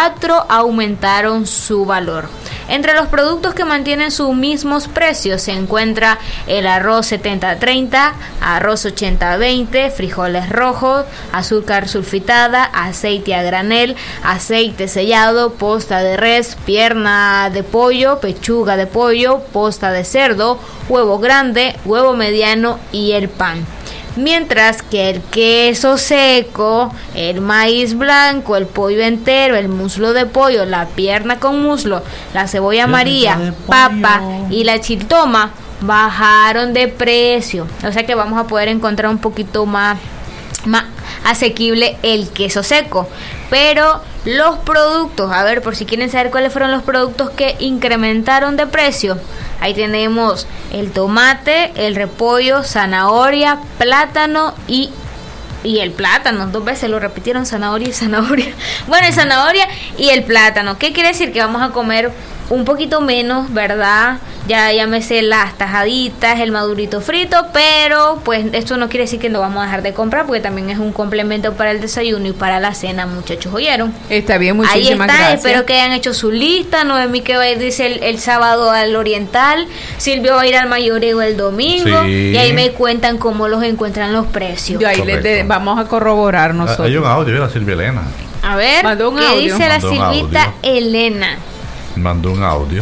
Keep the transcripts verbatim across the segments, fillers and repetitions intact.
cuatro aumentaron su valor. Entre los productos que mantienen sus mismos precios se encuentra el arroz setenta treinta, arroz ochenta veinte, frijoles rojos, azúcar sulfitada, aceite a granel, aceite sellado, posta de res, pierna de pollo, pechuga de pollo, posta de cerdo, huevo grande, huevo mediano y el pan. Mientras que el queso seco, el maíz blanco, el pollo entero, el muslo de pollo, la pierna con muslo, la cebolla amarilla, papa y la chiltoma bajaron de precio. O sea que vamos a poder encontrar un poquito más, más asequible el queso seco. Pero los productos, a ver, por si quieren saber cuáles fueron los productos que incrementaron de precio, ahí tenemos el tomate, el repollo, zanahoria, plátano y y el plátano, dos veces lo repitieron, zanahoria y zanahoria. Bueno, el zanahoria y el plátano. ¿Qué quiere decir? Que vamos a comer un poquito menos, ¿verdad? Ya, ya me sé las tajaditas, el madurito frito, pero pues esto no quiere decir que lo vamos a dejar de comprar, porque también es un complemento para el desayuno y para la cena, muchachos, ¿oyeron? Está bien, muchísimas Ahí está, gracias. Espero que hayan hecho su lista. Noemí que va a ir, dice, el, el sábado al Oriental, Silvio va a ir al Mayoreo el domingo, sí. Y ahí me cuentan cómo los encuentran los precios. Y ahí les de, vamos a corroborar nosotros. Hay un audio de la Silvia Elena. A ver, Mandó un ¿qué audio. dice la Mandó un Silvita audio. Elena? Mandó un audio.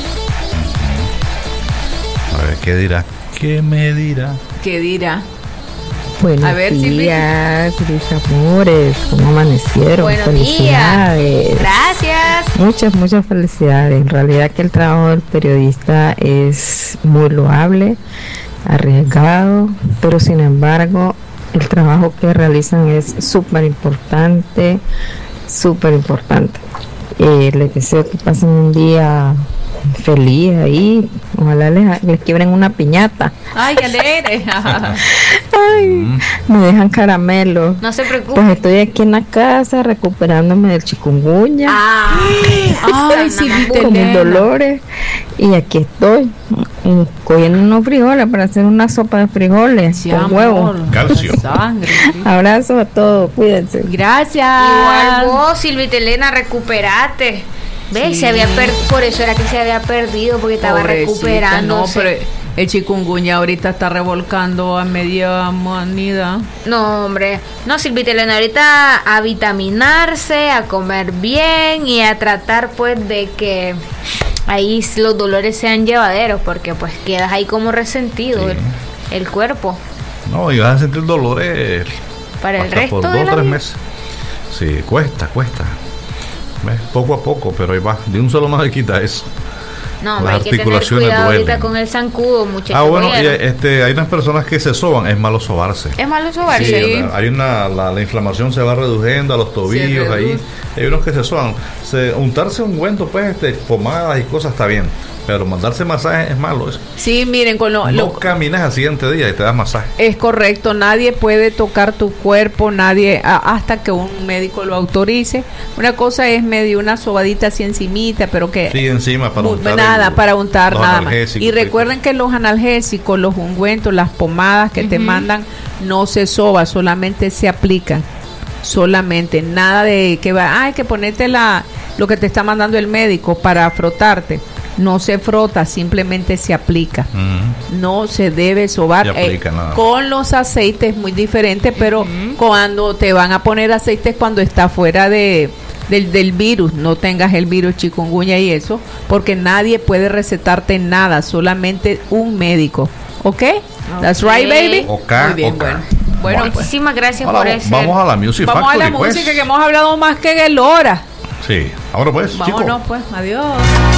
A ver, ¿qué dirá? ¿Qué me dirá? ¿Qué dirá? Buenos A ver, días, mis amores, ¿cómo amanecieron? Buenos Felicidades. días. Gracias. Muchas, muchas felicidades. En realidad que el trabajo del periodista es muy loable, arriesgado, pero sin embargo el trabajo que realizan es súper importante, súper importante. Eh, les deseo que pasen un día feliz ahí, ojalá les, les quiebren una piñata. Ay, alegre. Ay, Mm. me dejan caramelo. No se preocupe. Pues estoy aquí en la casa recuperándome del chikungunya, Ah, Ay, Silvita con mis Elena. dolores, y aquí estoy mm, cogiendo unos frijoles para hacer una sopa de frijoles Sí, con amor. huevo. Calcio. Sangre. Abrazos a todos, cuídense. Gracias. igual vos, Silvita Elena, recuperate. ¿Ves? Sí. Se había per- por eso era que se había perdido, porque estaba Pobrecita, recuperando. No, pero el chikungunya ahorita está revolcando a media humanidad. No, hombre. No, Silvita Elena, ahorita a vitaminarse, a comer bien y a tratar pues de que ahí los dolores sean llevaderos, porque pues quedas ahí como resentido Sí. el, el cuerpo No, y vas a sentir dolores para el hasta resto por de dos o la tres vida. meses. Sí, cuesta, cuesta. ¿Ves? Poco a poco, pero ahí va. De un solo no se quita eso. No, hombre, Las hay que tener articulaciones cuidado ahorita duelen. con el zancudo, muchachos. Ah, bueno, y, ¿oyeron? este, hay unas personas que se soban, es malo sobarse. Es malo sobarse. Sí, hay una, la, la inflamación se va reduciendo a los tobillos ahí. reduce. Hay unos que se soban. Se, untarse ungüento, pues, este, pomadas y cosas está bien. Pero mandarse masajes es malo. Eso. Sí, miren, con lo, No lo- caminas al siguiente día y te das masaje. es correcto, nadie puede tocar tu cuerpo, nadie a- hasta que un médico lo autorice. Una cosa es medio una sobadita así encimita, pero que Sí, encima para mu- untar nada el- para untar los nada más. analgésicos, Y recuerden que los analgésicos, los ungüentos, las pomadas que te mandan no se soba, solamente se aplican. Solamente, nada de que va, hay que ponerte la lo que te está mandando el médico para frotarte. No se frota, simplemente se aplica. Ujú. No se debe sobar. Se aplica, nada. Con los aceites es muy diferente, pero cuando te van a poner aceites cuando está fuera de del, del virus, no tengas el virus chikungunya y eso, porque nadie puede recetarte nada, solamente un médico. ¿Ok? That's right, baby. Ok, Muy bien, ok. bueno. Bueno, pues, Muchísimas gracias Ahora por vamos- ese. vamos a la Music vamos a la Factory, pues. música que hemos hablado más que el hora. Sí, ahora pues, chicos. Vámonos pues, adiós.